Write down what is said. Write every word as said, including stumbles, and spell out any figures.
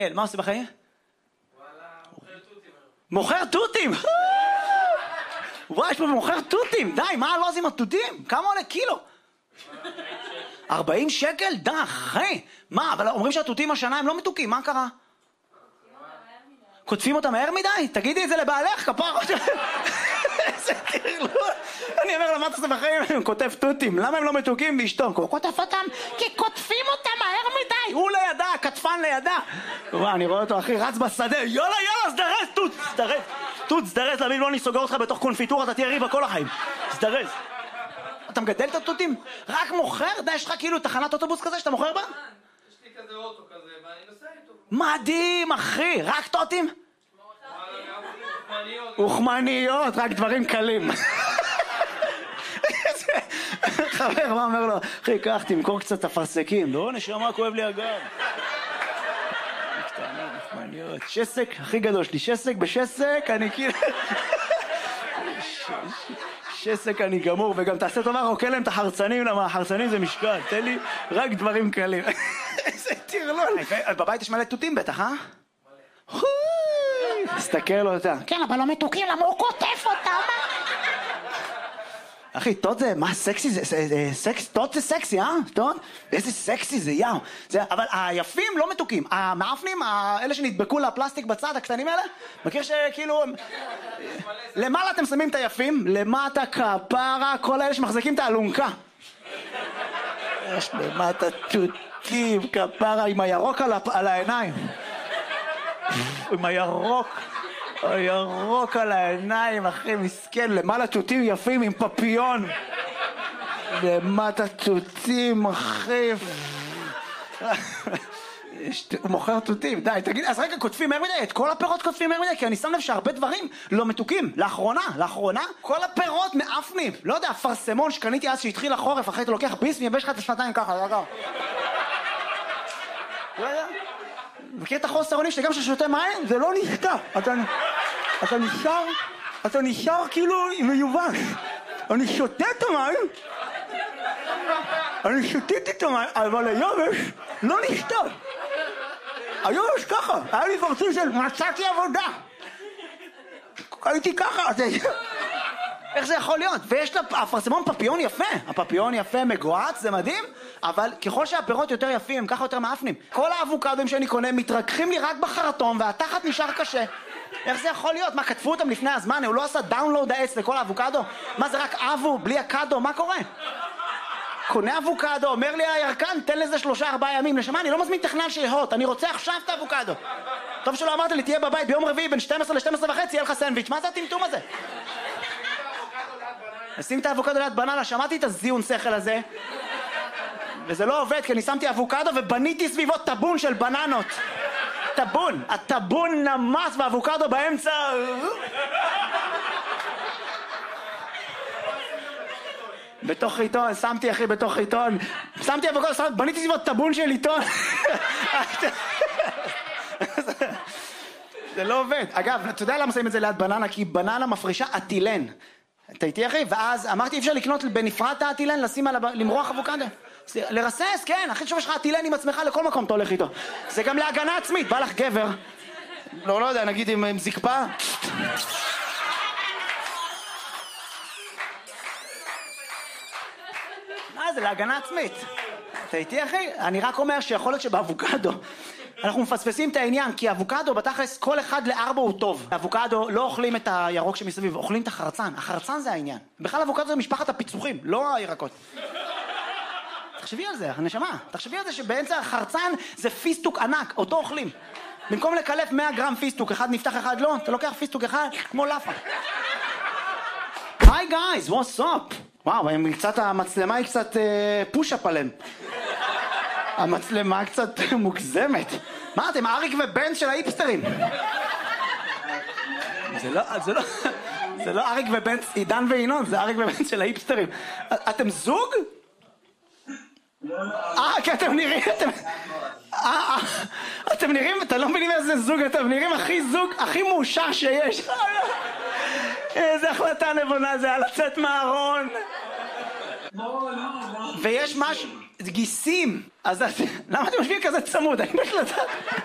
מה עושה בחיים? וואלה, מוכר תותים. מוכר תותים! וואי, יש פה מוכר תותים! די, מה לא עושים התותים? כמה עולה קילו? ארבעים שקל? די, אחי! מה, אבל אומרים שהתותים השנה הם לא מתוקים, מה קרה? כותבים אותם מהר מדי? תגידי את זה לבעלך, כפר! איזה קרלול! אני אומר לה, מה אתה עושה בחיים? הוא כותב תותים, למה הם לא מתוקים באשתו? הוא כותב אותם כי כותבים אותם מהר מדי! הוא לידה, כתפן לידה! וואי, אני רואה אותו, אחי, רץ בשדה, יאללה, יאללה, סדרס, תות, סדרס! תות, סדרס, להבין, לא אני סוגר אותך בתוך קונפיטורה, אתה תהיה ריבה כל החיים. סדרס. אתה מגדל את התותים? רק מוכר? די, יש לך כאילו תחנת אוטובוס כזה שאתה מוכר בה? יש לי כזה אוטו כזה, ואני נוסע איתו. מדהים, אחי! רק תותים? אוכמניות. אוכמניות, רק דברים קלים. חבר, מה אומר לו? אחי, קח, תמכור קצת אפרסקים. לא, נשמה, כואב לי הגב. קטנה, אוכמניות. שסק, הכי גדול שלי. שסק בשסק, אני כאילו... שסק אני גמור, וגם תעשה טובה, רוקה להם את החרצנים, למה החרצנים זה משקל. תן לי רק דברים קלים. איזה טירלול. בבית יש מלא תותים בטח, אה? מלא. תסתכל לו אותה. כן, אבל לא מתוקים, למה הוא כותב אותם? אחי, תות זה, מה סקסי זה, סקס, תות זה סקסי, אה? תות? איזה סקסי זה, יאו. אבל היפים לא מתוקים. המאפנים, אלה שנדבקו לפלסטיק בצד, הקטנים האלה, מכיר שכאילו... למעלה אתם שמים את היפים, למטה כפרה, כל האלה שמחזיקים את האלונקה. יש למטה תותים, כפרה, עם הירוק על העיניים. עם הירוק. הירוק על העיניים, אחי, מסכן, למעלה תותים יפים עם פפיון. למטה תותים, אחי. הוא מוכר תותים, די, תגיד, אז רגע, כותבים מהר מדי, את כל הפירות כותבים מהר מדי, כי אני שם לב שהרבה דברים לא מתוקים. לאחרונה, לאחרונה, כל הפירות מאפנים. לא יודע, פרסמון שקניתי אז שהתחיל החורף, אחרי אתה לוקח ביס, מייבש לך את השנתיים ככה, לא יודע. לא יודע. מכיר את החוסר אונים שגם ששותה מים, זה לא נשתה. אתה, אתה נשאר, אתה נשאר כאילו מיובש. אני שותה את המים, אני שותיתי את המים, אבל היובש לא נשתה. היובש ככה, היה לי פרצוף של מצאתי עבודה. הייתי ככה, איך זה יכול להיות? ויש לה, הפרסמון פפיון יפה, הפפיון יפה מגועץ, זה מדהים, אבל ככל שהפירות יותר יפים, ככה יותר מאפנים. כל האבוקדוים שאני קונה מתרככים לי רק בחרטום, והתחת נשאר קשה. איך זה יכול להיות? מה, כתבו אותם לפני הזמן? הוא לא עשה דאונלוד העץ לכל האבוקדו? מה, זה רק אבו, בלי הקדו? מה קורה? קונה אבוקדו, אומר לי הירקן, תן לזה שלושה ארבעה ימים. נשמה, אני לא מזמין טכנן שיהות, אני רוצה עכשיו את האבוקדו. טוב שלא אמרת לי, תהיה בבית ביום רביעי בין שתים עשרה ל-שתים עשרה וחצי, יהיה לך סנדוויץ'. מה זה הטמטום הזה? שים את האבוקדו ליד בננה, שמעתי את הזיון שכל הזה, וזה לא עובד, כי אני שמתי אבוקדו ובניתי סביבו טבון של בננות. טבון, הטבון נמס ואבוקדו באמצע. בתוך עיתון, שמתי אחי בתוך עיתון, שמתי אבוקדו, שמתי, בניתי סביבו טבון של עיתון. זה לא עובד. אגב, אתה יודע למה שמים את זה ליד בננה? כי בננה מפרישה אטילן. אתה איתי אחי? ואז אמרתי, אי אפשר לקנות בנפרד את האטילן, לשים על למרוח אבוקדו. לרסס, כן, הכי שוב יש לך אטילן עם עצמך לכל מקום אתה הולך איתו. זה גם להגנה עצמית, בא לך גבר. לא, לא יודע, נגיד עם זקפה. מה זה, להגנה עצמית. אתה איתי אחי? אני רק אומר שיכול להיות שבאבוקדו אנחנו מפספסים את העניין, כי אבוקדו בתכלס כל אחד לארבע הוא טוב. אבוקדו לא אוכלים את הירוק שמסביב, אוכלים את החרצן. החרצן זה העניין. בכלל אבוקדו זה משפחת הפיצוחים, לא הירקות. תחשבי על זה, הנשמה. תחשבי על זה שבאמצע החרצן זה פיסטוק ענק, אותו אוכלים. במקום לקלף מאה גרם פיסטוק, אחד נפתח אחד לא, אתה לוקח פיסטוק אחד כמו לאפה. היי גייז, what's up? וואו, קצת, המצלמה היא קצת פוש-אפ עליהם. המצלמה קצת מוגזמת. מה אתם, אריק ובן של האיפסטרים? זה לא, זה לא, זה לא אריק ובן, עידן וינון, זה אריק ובן של האיפסטרים. אתם זוג? אה, כי אתם נראים, אתם... אה, אתם נראים, אתם לא מבינים איזה זוג, אתם נראים הכי זוג, הכי מאושר שיש. איזה החלטה נבונה זה, על לצאת מהארון. ויש משהו, גיסים, אז למה אתם משווים כזה צמוד? אני לא יודעת.